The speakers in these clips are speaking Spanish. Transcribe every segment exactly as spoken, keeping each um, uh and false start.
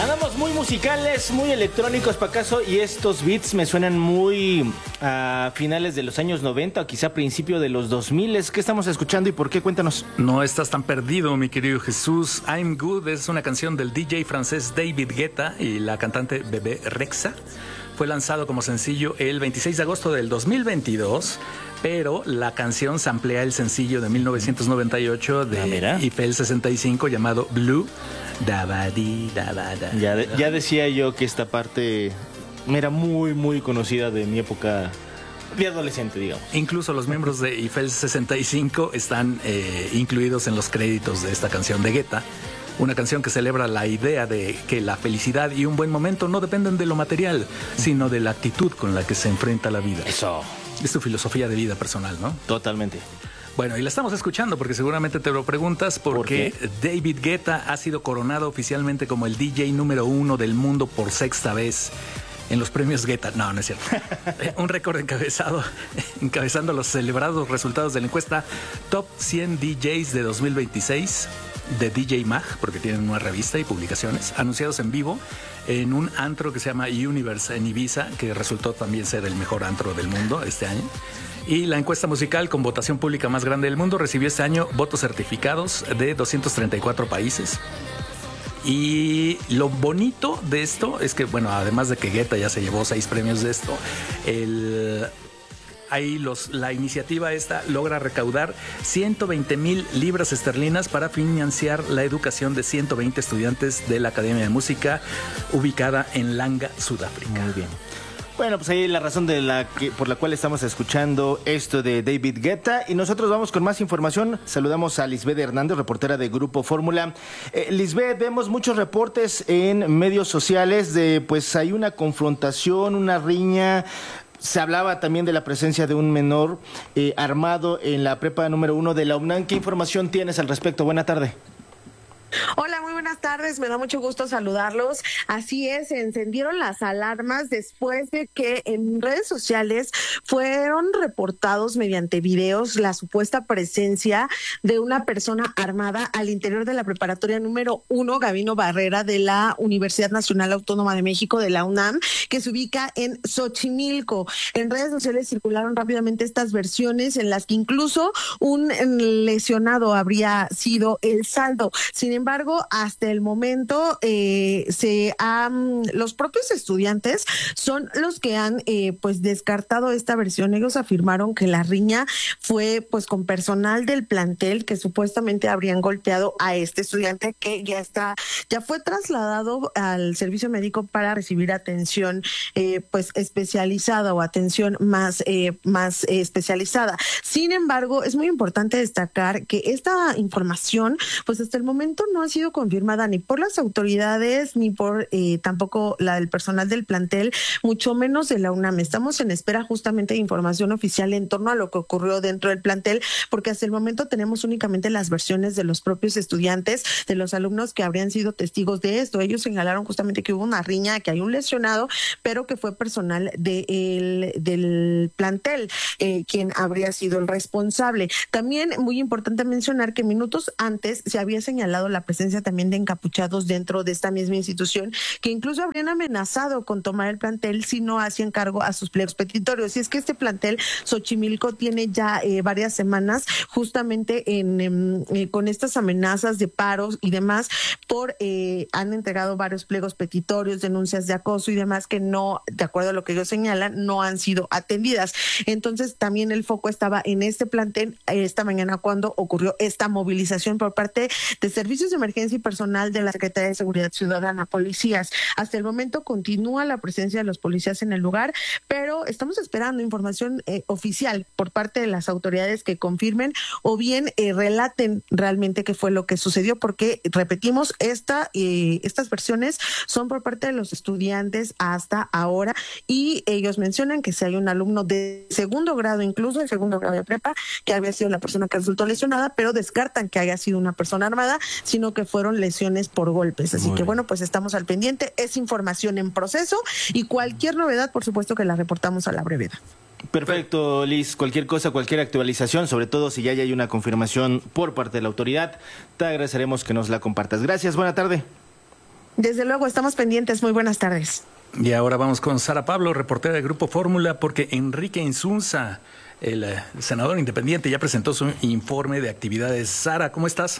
Andamos muy musicales, muy electrónicos, Pacaso, y estos beats me suenan muy a finales de los años noventa o quizá principio de los dos mil. ¿Qué estamos escuchando y por qué? Cuéntanos. No estás tan perdido, mi querido Jesús. I'm Good es una canción del D J francés David Guetta y la cantante Bebe Rexha. Fue lanzado como sencillo el veintiséis de agosto del dos mil veintidós, pero la canción samplea el sencillo de mil novecientos noventa y ocho de ah, Eiffel sesenta y cinco llamado Blue. Dabadi, dabada. Ya, de, ya decía yo que esta parte era muy, muy conocida de mi época de adolescente, digamos. Incluso los miembros de Eiffel sesenta y cinco están eh, incluidos en los créditos de esta canción de Guetta. Una canción que celebra la idea de que la felicidad y un buen momento no dependen de lo material, sino de la actitud con la que se enfrenta la vida. Eso. Es tu filosofía de vida personal, ¿no? Totalmente. Bueno, y la estamos escuchando porque seguramente te lo preguntas porque ¿Por qué? David Guetta ha sido coronado oficialmente como el D J número uno del mundo por sexta vez en los premios Guetta. No, no es cierto. Un récord encabezado, encabezando los celebrados resultados de la encuesta Top cien D Js de dos mil veintiséis de D J Mag, porque tienen una revista y publicaciones, anunciados en vivo en un antro que se llama Universe en Ibiza, que resultó también ser el mejor antro del mundo este año. Y la encuesta musical con votación pública más grande del mundo recibió este año votos certificados de doscientos treinta y cuatro países. Y lo bonito de esto es que, bueno, además de que Guetta ya se llevó seis premios de esto, el... Ahí los, la iniciativa esta logra recaudar ciento veinte mil libras esterlinas para financiar la educación de ciento veinte estudiantes de la Academia de Música ubicada en Langa, Sudáfrica. Muy bien. Bueno, pues ahí la razón de la que, por la cual estamos escuchando esto de David Guetta. Y nosotros vamos con más información. Saludamos a Lisbeth Hernández, reportera de Grupo Fórmula. Eh, Lisbeth, vemos muchos reportes en medios sociales de, pues hay una confrontación, una riña. Se hablaba también de la presencia de un menor eh, armado en la prepa número uno de la UNAM. ¿Qué información tienes al respecto? Buena tarde. Hola, muy buenas tardes, me da mucho gusto saludarlos. Así es, se encendieron las alarmas después de que en redes sociales fueron reportados mediante videos la supuesta presencia de una persona armada al interior de la preparatoria número uno, Gabino Barrera, de la Universidad Nacional Autónoma de México, de la UNAM, que se ubica en Xochimilco. En redes sociales circularon rápidamente estas versiones en las que incluso un lesionado habría sido el saldo. Sin embargo, Sin embargo, hasta el momento, eh, se han, los propios estudiantes son los que han eh, pues descartado esta versión. Ellos afirmaron que la riña fue pues con personal del plantel que supuestamente habrían golpeado a este estudiante, que ya está, ya fue trasladado al servicio médico para recibir atención eh, pues especializada o atención más, eh, más eh, especializada. Sin embargo, es muy importante destacar que esta información, pues hasta el momento no ha sido confirmada ni por las autoridades ni por eh, tampoco la del personal del plantel, mucho menos de la UNAM. Estamos en espera justamente de información oficial en torno a lo que ocurrió dentro del plantel, porque hasta el momento tenemos únicamente las versiones de los propios estudiantes, de los alumnos que habrían sido testigos de esto. Ellos señalaron justamente que hubo una riña, que hay un lesionado, pero que fue personal de el, del plantel eh, quien habría sido el responsable. También muy importante mencionar que minutos antes se había señalado la presencia también de encapuchados dentro de esta misma institución, que incluso habrían amenazado con tomar el plantel si no hacían cargo a sus pliegos petitorios. Y es que este plantel Xochimilco tiene ya eh, varias semanas justamente en eh, con estas amenazas de paros y demás, por eh, han entregado varios pliegos petitorios, denuncias de acoso y demás que no, de acuerdo a lo que ellos señalan, no han sido atendidas. Entonces también el foco estaba en este plantel eh, esta mañana cuando ocurrió esta movilización por parte de servicios de emergencia y personal de la Secretaría de Seguridad Ciudadana, policías. Hasta el momento continúa la presencia de los policías en el lugar, pero estamos esperando información eh, oficial por parte de las autoridades que confirmen o bien eh, relaten realmente qué fue lo que sucedió, porque repetimos, esta eh, estas versiones son por parte de los estudiantes hasta ahora, y ellos mencionan que si hay un alumno de segundo grado, incluso de segundo grado de prepa, que había sido la persona que resultó lesionada, pero descartan que haya sido una persona armada, sino que fueron lesiones por golpes. Así Muy que bien. Bueno, pues estamos al pendiente, es información en proceso y cualquier novedad, por supuesto que la reportamos a la brevedad. Perfecto, Liz. Cualquier cosa, cualquier actualización, sobre todo si ya hay una confirmación por parte de la autoridad, te agradeceremos que nos la compartas. Gracias, buena tarde. Desde luego, estamos pendientes. Muy buenas tardes. Y ahora vamos con Sara Pablo, reportera del Grupo Fórmula, porque Enrique Insunza, el, el senador independiente, ya presentó su informe de actividades. Sara, ¿cómo estás?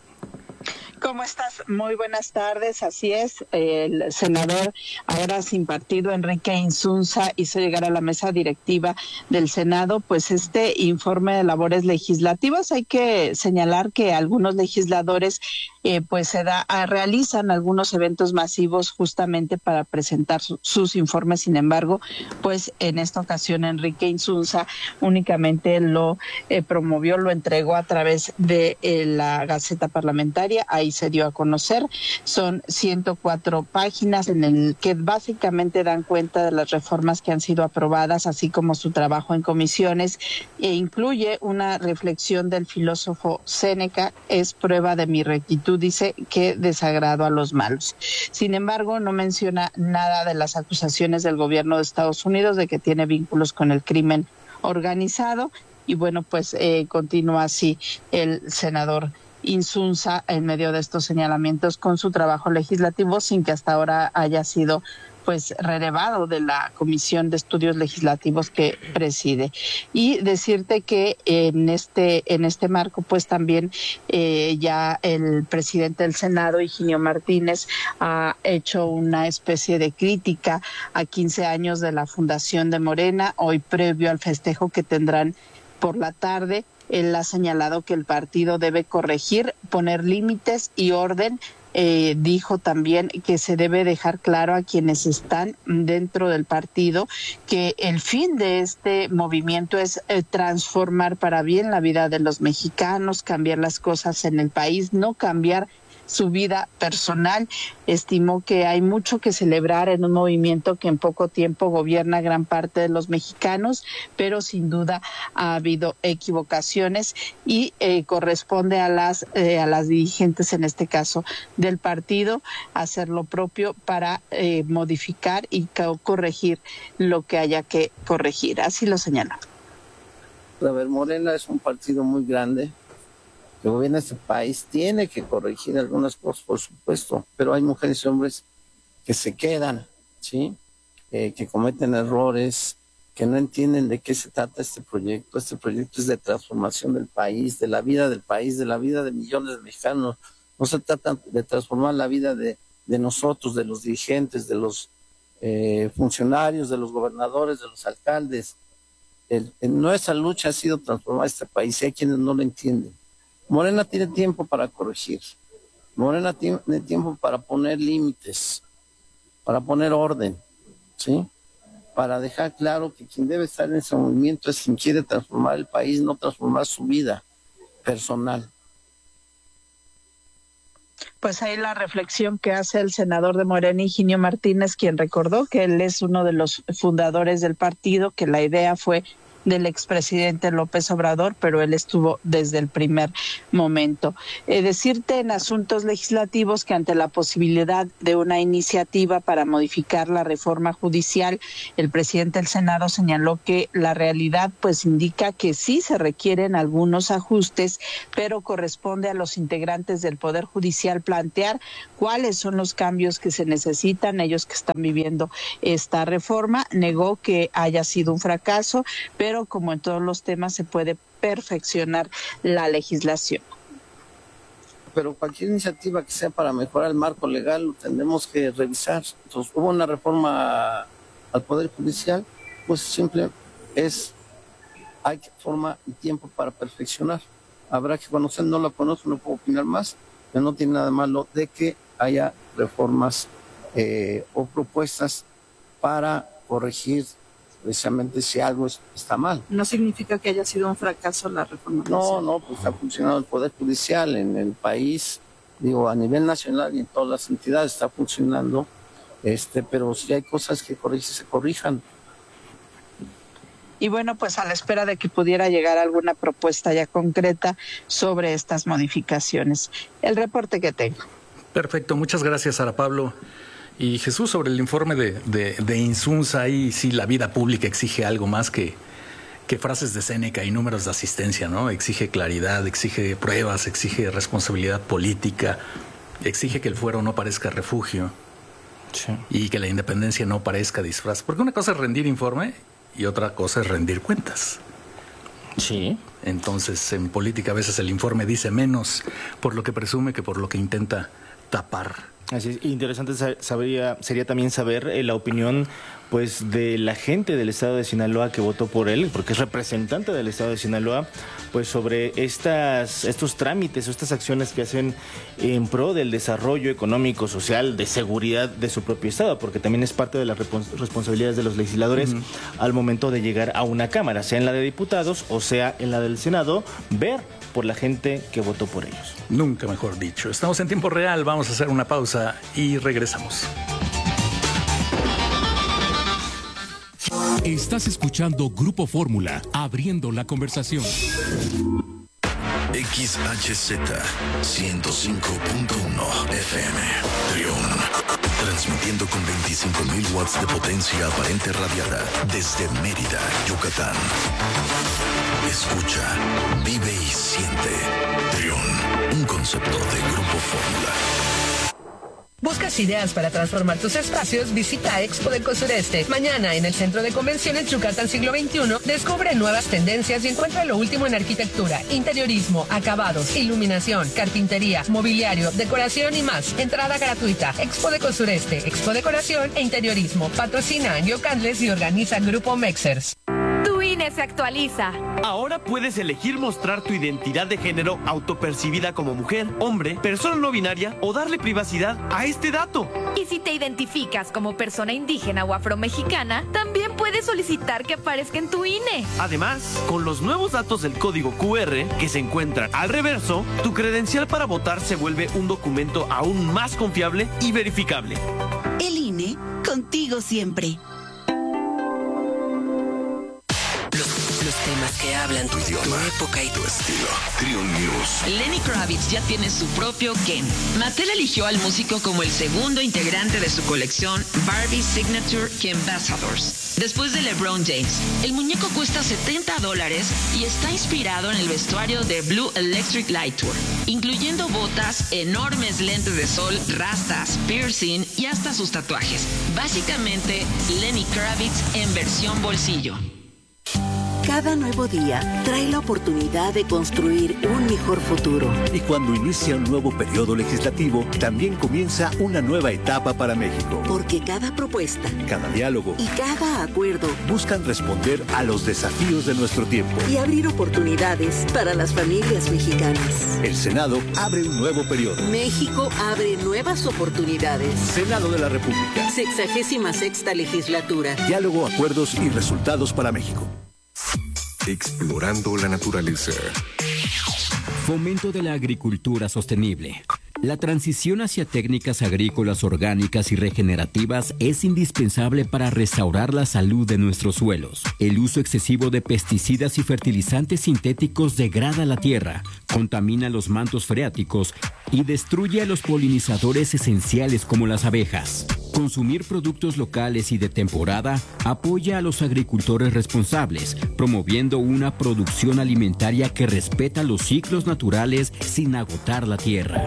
¿Cómo estás? Muy buenas tardes. Así es, el senador ahora sin partido, Enrique Insunza, hizo llegar a la mesa directiva del Senado pues este informe de labores legislativas. Hay que señalar que algunos legisladores eh, pues se da, a, realizan algunos eventos masivos justamente para presentar su, sus informes. Sin embargo, pues en esta ocasión Enrique Insunza únicamente lo eh, promovió, lo entregó a través de eh, la Gaceta Parlamentaria. Ahí se dio a conocer. Son ciento cuatro páginas en el que básicamente dan cuenta de las reformas que han sido aprobadas, así como su trabajo en comisiones, e incluye una reflexión del filósofo Séneca: es prueba de mi rectitud, dice, que desagrado a los malos. Sin embargo, no menciona nada de las acusaciones del gobierno de Estados Unidos de que tiene vínculos con el crimen organizado. Y bueno, pues eh, continúa así el senador Insunza en medio de estos señalamientos con su trabajo legislativo, sin que hasta ahora haya sido pues relevado de la Comisión de Estudios Legislativos que preside. Y decirte que en este en este marco pues también eh, ya el presidente del Senado, Higinio Martínez, ha hecho una especie de crítica a quince años de la fundación de Morena, hoy previo al festejo que tendrán por la tarde. Él ha señalado que el partido debe corregir, poner límites y orden. Eh, dijo también que se debe dejar claro a quienes están dentro del partido que el fin de este movimiento es eh, transformar para bien la vida de los mexicanos, cambiar las cosas en el país, no cambiar su vida personal. Estimó que hay mucho que celebrar en un movimiento que en poco tiempo gobierna gran parte de los mexicanos, pero sin duda ha habido equivocaciones y eh, corresponde a las eh, a las dirigentes, en este caso del partido, hacer lo propio para eh, modificar y co- corregir lo que haya que corregir. Así lo señala. A ver, Morena es un partido muy grande que gobierna este país, tiene que corregir algunas cosas, por supuesto, pero hay mujeres y hombres que se quedan, ¿sí? Eh, que cometen errores, que no entienden de qué se trata este proyecto. Este proyecto es de transformación del país, de la vida del país, de la vida de millones de mexicanos. No se trata de transformar la vida de, de nosotros, de los dirigentes, de los eh, funcionarios, de los gobernadores, de los alcaldes. El, en nuestra lucha ha sido transformar este país y hay quienes no lo entienden. Morena tiene tiempo para corregir. Morena tiene tiempo para poner límites, para poner orden, ¿sí? Para dejar claro que quien debe estar en ese movimiento es quien quiere transformar el país, no transformar su vida personal. Pues ahí la reflexión que hace el senador de Morena, Higinio Martínez, quien recordó que él es uno de los fundadores del partido, que la idea fue del expresidente López Obrador, pero él estuvo desde el primer momento. Eh, decirte en asuntos legislativos que ante la posibilidad de una iniciativa para modificar la reforma judicial, el presidente del Senado señaló que la realidad pues indica que sí se requieren algunos ajustes, pero corresponde a los integrantes del Poder Judicial plantear cuáles son los cambios que se necesitan, ellos que están viviendo esta reforma. Negó que haya sido un fracaso, pero como en todos los temas se puede perfeccionar la legislación. Pero cualquier iniciativa que sea para mejorar el marco legal lo tendremos que revisar. Entonces, hubo una reforma al Poder Judicial, pues simple es, hay forma y tiempo para perfeccionar. Habrá que conocer, no la conozco, no puedo opinar más, pero no tiene nada malo de que haya reformas eh, o propuestas para corregir precisamente si algo es, está mal. No significa que haya sido un fracaso la reforma. No, no, pues está funcionando el Poder Judicial en el país, digo, a nivel nacional y en todas las entidades está funcionando, este, pero si hay cosas que corregir, se corrijan. Y bueno, pues a la espera de que pudiera llegar alguna propuesta ya concreta sobre estas modificaciones. El reporte que tengo. Perfecto, muchas gracias, Sara Pablo. Y Jesús, sobre el informe de, de, de Insunza, ahí sí la vida pública exige algo más que, que frases de Séneca y números de asistencia, ¿no? Exige claridad, exige pruebas, exige responsabilidad política, exige que el fuero no parezca refugio. Sí. Y que la independencia no parezca disfraz. Porque una cosa es rendir informe y otra cosa es rendir cuentas. Sí. Entonces, en política a veces el informe dice menos por lo que presume que por lo que intenta tapar. Así es. Interesante sabría, sería también saber eh, la opinión pues de la gente del estado de Sinaloa que votó por él, porque es representante del estado de Sinaloa, pues sobre estas estos trámites o estas acciones que hacen en pro del desarrollo económico, social, de seguridad de su propio estado, porque también es parte de las responsabilidades de los legisladores uh-huh. al momento de llegar a una cámara, sea en la de diputados o sea en la del Senado, ver por la gente que votó por ellos. Nunca mejor dicho. Estamos en tiempo real, vamos a hacer una pausa y regresamos. Estás escuchando Grupo Fórmula, abriendo la conversación. X H Z ciento cinco punto uno F M, Trión, transmitiendo con veinticinco mil watts de potencia aparente radiada desde Mérida, Yucatán. Escucha, vive y siente. Trión, un concepto de Grupo Fórmula. ¿Buscas ideas para transformar tus espacios? Visita Expo Deco Sureste. Mañana en el Centro de Convenciones Yucatán Siglo veintiuno, descubre nuevas tendencias y encuentra lo último en arquitectura, interiorismo, acabados, iluminación, carpintería, mobiliario, decoración y más. Entrada gratuita. Expo Deco Sureste, Expo Decoración e Interiorismo. Patrocina Angio Candles y organiza Grupo Mexers. Tu I N E se actualiza. Ahora puedes elegir mostrar tu identidad de género autopercibida como mujer, hombre, persona no binaria o darle privacidad a este dato. Y si te identificas como persona indígena o afromexicana, también puedes solicitar que aparezca en tu I N E. Además, con los nuevos datos del código Q R que se encuentran al reverso, tu credencial para votar se vuelve un documento aún más confiable y verificable. El I N E, contigo siempre. Los temas que hablan tu idioma, tu época y tu estilo. Trión News. Lenny Kravitz ya tiene su propio Ken. Mattel eligió al músico como el segundo integrante de su colección Barbie Signature Ken Ambassadors. Después de LeBron James, el muñeco cuesta setenta dólares y está inspirado en el vestuario de Blue Electric Light Tour, incluyendo botas, enormes lentes de sol, rastas, piercing y hasta sus tatuajes. Básicamente, Lenny Kravitz en versión bolsillo. Cada nuevo día trae la oportunidad de construir un mejor futuro. Y cuando inicia un nuevo periodo legislativo, también comienza una nueva etapa para México. Porque cada propuesta, cada diálogo y cada acuerdo buscan responder a los desafíos de nuestro tiempo y abrir oportunidades para las familias mexicanas. El Senado abre un nuevo periodo. México abre nuevas oportunidades. Senado de la República. Sexagésima sexta legislatura. Diálogo, acuerdos y resultados para México. Explorando la naturaleza. Fomento de la agricultura sostenible. La transición hacia técnicas agrícolas orgánicas y regenerativas es indispensable para restaurar la salud de nuestros suelos. El uso excesivo de pesticidas y fertilizantes sintéticos degrada la tierra, contamina los mantos freáticos y destruye a los polinizadores esenciales como las abejas. Consumir productos locales y de temporada apoya a los agricultores responsables, promoviendo una producción alimentaria que respeta los ciclos naturales sin agotar la tierra.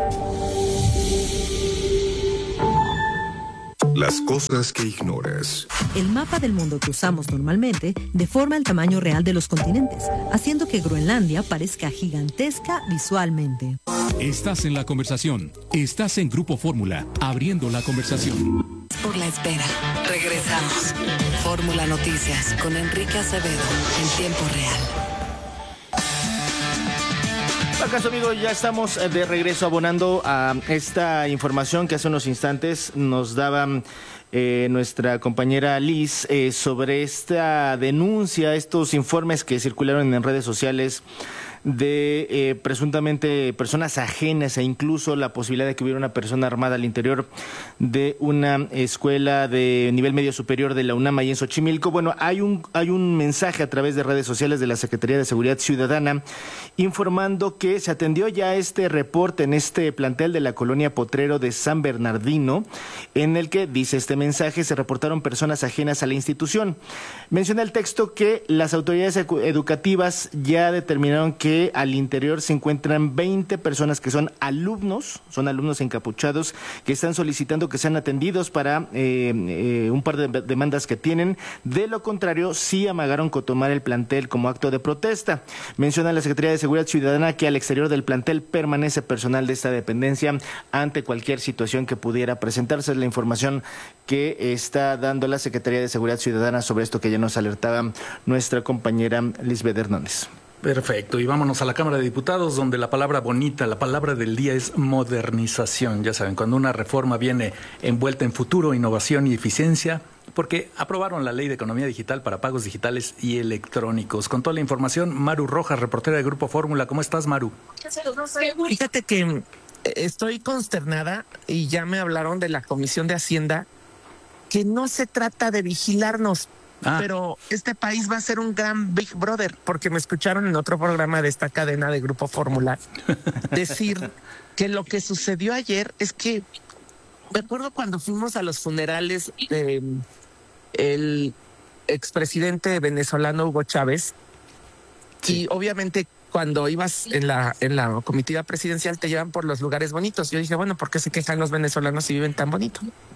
Las cosas que ignoras. El mapa del mundo que usamos normalmente deforma el tamaño real de los continentes, haciendo que Groenlandia parezca gigantesca visualmente. Estás en la conversación. Estás en Grupo Fórmula, abriendo la conversación. Por la espera. Regresamos. Fórmula Noticias con Enrique Acevedo en tiempo real. ¿Acaso, amigos? Ya estamos de regreso abonando a esta información que hace unos instantes nos daba eh, nuestra compañera Liz eh, sobre esta denuncia, estos informes que circularon en redes sociales de eh, presuntamente personas ajenas e incluso la posibilidad de que hubiera una persona armada al interior de una escuela de nivel medio superior de la UNAM ahí en Xochimilco. Bueno, hay un hay un mensaje a través de redes sociales de la Secretaría de Seguridad Ciudadana informando que se atendió ya este reporte en este plantel de la colonia Potrero de San Bernardino, en el que, dice este mensaje, se reportaron personas ajenas a la institución. Menciona el texto que las autoridades educativas ya determinaron que que al interior se encuentran veinte personas que son alumnos, son alumnos encapuchados que están solicitando que sean atendidos para eh, eh, un par de demandas que tienen. De lo contrario, sí amagaron con tomar el plantel como acto de protesta. Menciona la Secretaría de Seguridad Ciudadana que al exterior del plantel permanece personal de esta dependencia ante cualquier situación que pudiera presentarse. Es la información que está dando la Secretaría de Seguridad Ciudadana sobre esto que ya nos alertaba nuestra compañera Lisbeth Hernández. Perfecto, y vámonos a la Cámara de Diputados, donde la palabra bonita, la palabra del día es modernización. Ya saben, cuando una reforma viene envuelta en futuro, innovación y eficiencia, porque aprobaron la Ley de Economía Digital para pagos digitales y electrónicos. Con toda la información, Maru Rojas, reportera de Grupo Fórmula. ¿Cómo estás, Maru? Fíjate que estoy consternada y ya me hablaron de la Comisión de Hacienda, que no se trata de vigilarnos, ah. pero este país va a ser un gran Big Brother, porque me escucharon en otro programa de esta cadena de Grupo Fórmula decir que lo que sucedió ayer es que, me acuerdo cuando fuimos a los funerales de el expresidente venezolano Hugo Chávez, sí. y obviamente cuando ibas en la en la comitiva presidencial te llevan por los lugares bonitos. Yo dije, bueno, ¿por qué se quejan los venezolanos si viven tan bonito?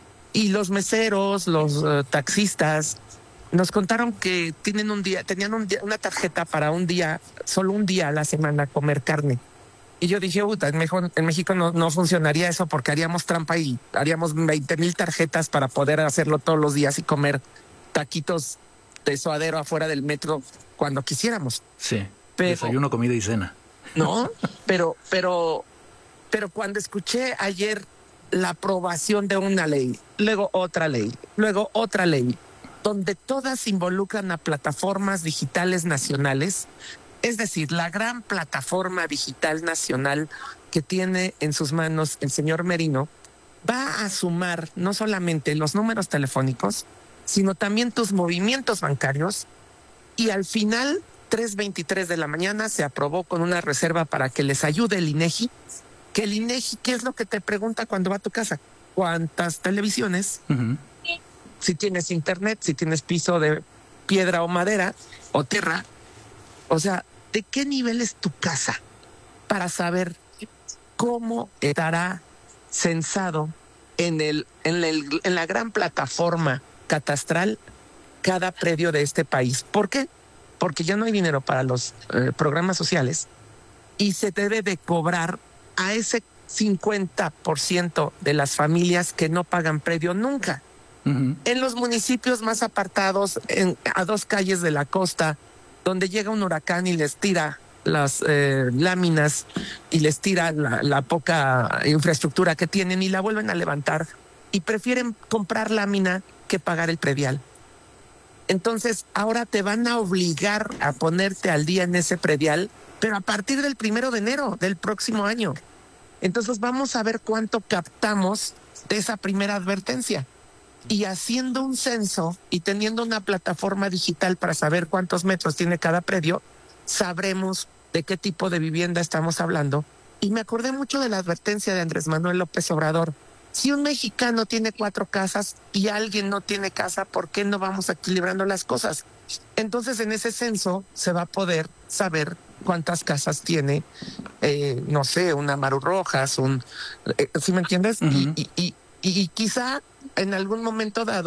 Y los meseros, los uh, taxistas, nos contaron que tienen un día, tenían un día, una tarjeta para un día, solo un día a la semana comer carne. Y yo dije, puta, en México, en México no, no funcionaría eso porque haríamos trampa y haríamos veinte mil tarjetas para poder hacerlo todos los días y comer taquitos de suadero afuera del metro cuando quisiéramos. Sí, pero, desayuno, comida y cena. No, pero, pero, pero cuando escuché ayer la aprobación de una ley, luego otra ley, luego otra ley, donde todas involucran a plataformas digitales nacionales, es decir, la gran plataforma digital nacional que tiene en sus manos el señor Merino, va a sumar no solamente los números telefónicos, sino también tus movimientos bancarios, y al final, tres veintitrés de la mañana, se aprobó con una reserva para que les ayude el INEGI, que el INEGI, ¿qué es lo que te pregunta cuando va a tu casa? ¿Cuántas televisiones? Uh-huh. Si tienes internet, si tienes piso de piedra o madera o tierra. O sea, ¿de qué nivel es tu casa? Para saber cómo estará censado en, el, en, el, en la gran plataforma catastral cada predio de este país. ¿Por qué? Porque ya no hay dinero para los eh, programas sociales y se debe de cobrar a ese cincuenta por ciento de las familias que no pagan predio nunca. Uh-huh. En los municipios más apartados, en, a dos calles de la costa, donde llega un huracán y les tira las eh, láminas y les tira la, la poca infraestructura que tienen y la vuelven a levantar y prefieren comprar lámina que pagar el predial. Entonces, ahora te van a obligar a ponerte al día en ese predial, pero a partir del primero de enero del próximo año. Entonces vamos a ver cuánto captamos de esa primera advertencia. Y haciendo un censo y teniendo una plataforma digital para saber cuántos metros tiene cada predio, sabremos de qué tipo de vivienda estamos hablando. Y me acordé mucho de la advertencia de Andrés Manuel López Obrador. Si un mexicano tiene cuatro casas y alguien no tiene casa, ¿por qué no vamos equilibrando las cosas? Entonces, en ese censo se va a poder saber cuántas casas tiene, eh, no sé, una Maru Rojas, un, eh, ¿sí me entiendes? Uh-huh. y, y, y, y quizá en algún momento dado